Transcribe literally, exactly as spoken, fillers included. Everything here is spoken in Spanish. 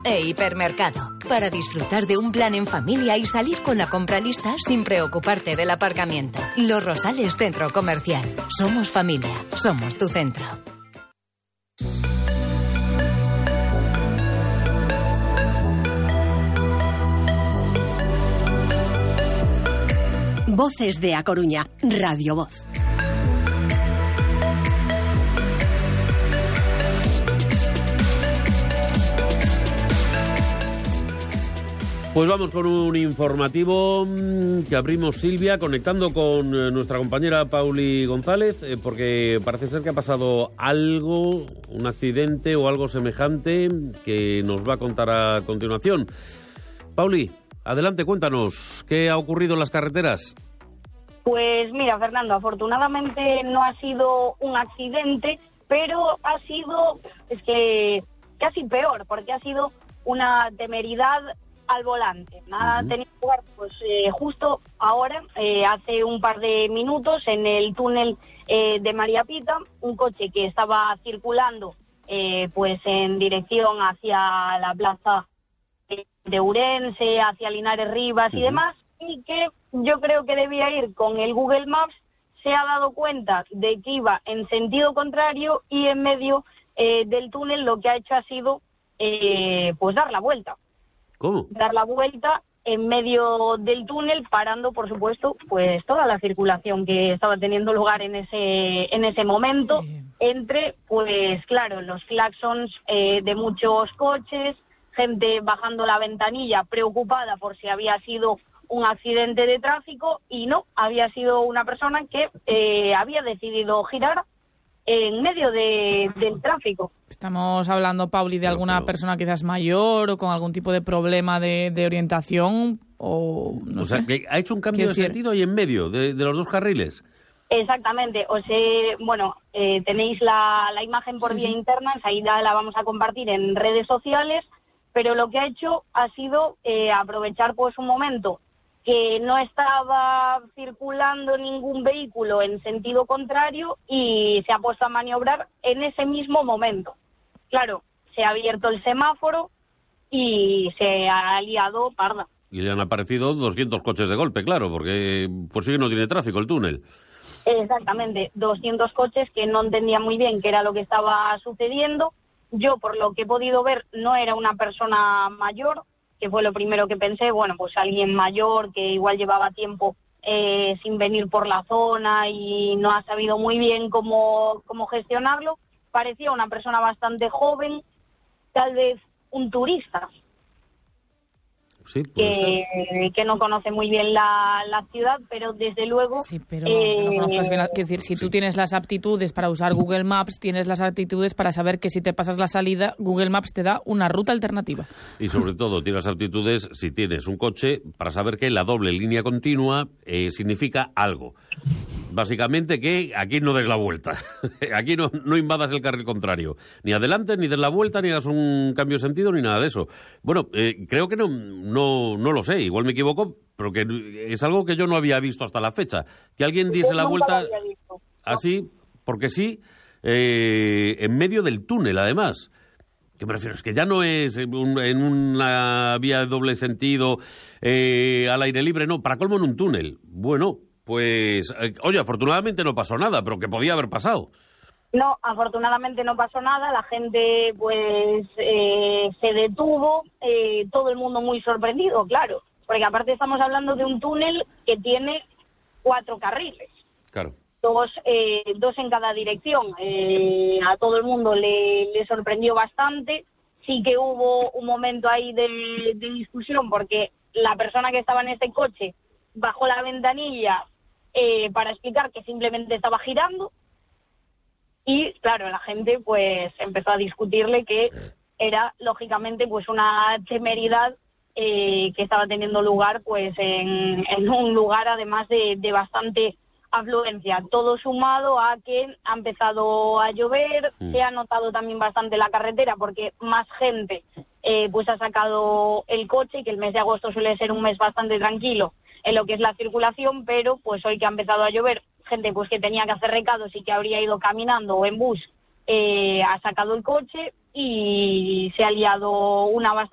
e Hipermercado. Para disfrutar de un plan en familia y salir con la compra lista sin preocuparte del aparcamiento. Los Rosales Centro Comercial. Somos familia. Somos tu centro. Voces de A Coruña, Radio Voz. Pues vamos con un informativo que abrimos, Silvia, conectando con nuestra compañera Pauli González, eh, porque parece ser que ha pasado algo, un accidente o algo semejante que nos va a contar a continuación. Pauli, adelante, cuéntanos, ¿qué ha ocurrido en las carreteras? Pues mira, Fernando, afortunadamente no ha sido un accidente, pero ha sido, es que casi peor, porque ha sido una temeridad al volante. Nada uh-huh. tenía lugar pues eh, justo ahora, eh, hace un par de minutos, en el túnel eh, de María Pita, un coche que estaba circulando eh, pues en dirección hacia la plaza de Ourense, hacia Linares Rivas uh-huh. y demás, y que yo creo que debía ir con el Google Maps, se ha dado cuenta de que iba en sentido contrario y en medio eh, del túnel lo que ha hecho ha sido eh, pues dar la vuelta. ¿Cómo? Dar la vuelta en medio del túnel, parando, por supuesto, pues toda la circulación que estaba teniendo lugar en ese en ese momento, entre, pues claro, los claxons eh, de muchos coches, gente bajando la ventanilla preocupada por si había sido un accidente de tráfico, y no, había sido una persona que eh, había decidido girar en medio de, del tráfico. Estamos hablando, Pauli, de alguna pero, pero... persona quizás mayor o con algún tipo de problema de, de orientación o no o sé. sea, que ha hecho un cambio de decir? sentido ahí en medio de, de los dos carriles. Exactamente. O sea, bueno, eh, tenéis la, la imagen por sí, vía sí. interna, ahí la, la vamos a compartir en redes sociales, pero lo que ha hecho ha sido eh, aprovechar pues un momento que no estaba circulando ningún vehículo en sentido contrario y se ha puesto a maniobrar en ese mismo momento. Claro, se ha abierto el semáforo y se ha liado parda. Y le han aparecido doscientos coches de golpe, claro, porque pues sí que no tiene tráfico el túnel. Exactamente, doscientos coches que no entendía muy bien qué era lo que estaba sucediendo. Yo, por lo que he podido ver, no era una persona mayor, que fue lo primero que pensé, bueno, pues alguien mayor que igual llevaba tiempo eh, sin venir por la zona y no ha sabido muy bien cómo, cómo gestionarlo. Parecía una persona bastante joven, tal vez un turista, sí, que, que no conoce muy bien la, la ciudad, pero desde luego... Sí, pero eh, no conozcas bien. Quiero decir, si sí. tú tienes las aptitudes para usar Google Maps, tienes las aptitudes para saber que si te pasas la salida, Google Maps te da una ruta alternativa. Y sobre todo, tienes aptitudes, si tienes un coche, para saber que la doble línea continua eh, significa algo. Básicamente que aquí no des la vuelta. Aquí no, no invadas el carril contrario. Ni adelante, ni des la vuelta, ni hagas un cambio de sentido, ni nada de eso. Bueno, eh, creo que no, no, no lo sé. Igual me equivoco, pero que es algo que yo no había visto hasta la fecha. Que alguien diese la vuelta así, porque sí, eh, en medio del túnel, además. ¿Qué me refiero? Es que ya no es un, en una vía de doble sentido, eh, al aire libre, no. Para colmo en un túnel. Bueno... Pues, eh, oye, afortunadamente no pasó nada, pero que podía haber pasado. No, afortunadamente no pasó nada, la gente pues eh, se detuvo, eh, todo el mundo muy sorprendido, claro, porque aparte estamos hablando de un túnel que tiene cuatro carriles. Claro. Dos, eh, dos en cada dirección. Eh, a todo el mundo le, le sorprendió bastante. Sí que hubo un momento ahí de, de discusión, porque la persona que estaba en este coche bajó la ventanilla Eh, para explicar que simplemente estaba girando y claro, la gente pues empezó a discutirle que era lógicamente pues una temeridad eh, que estaba teniendo lugar pues en, en un lugar además de, de bastante afluencia, todo sumado a que ha empezado a llover, mm. se ha notado también bastante la carretera porque más gente eh, pues ha sacado el coche, y que el mes de agosto suele ser un mes bastante tranquilo en lo que es la circulación, pero pues hoy que ha empezado a llover, gente pues que tenía que hacer recados y que habría ido caminando o en bus, eh, ha sacado el coche y se ha liado una bastante